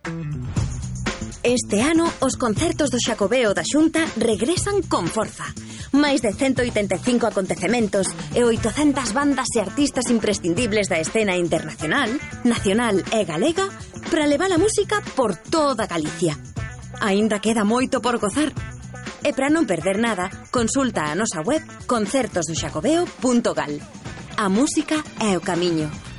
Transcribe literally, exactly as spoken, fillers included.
Este ano, os concertos do Xacobeo da Xunta regresan con forza. Máis de ciento oitenta e cinco acontecementos e oitocentas bandas e artistas imprescindibles da escena internacional, nacional e galega para levar a música por toda Galicia. Aínda queda moito por gozar. E para non perder nada, consulta a nosa web concertos do xacobeo punto gal. A música é o camiño.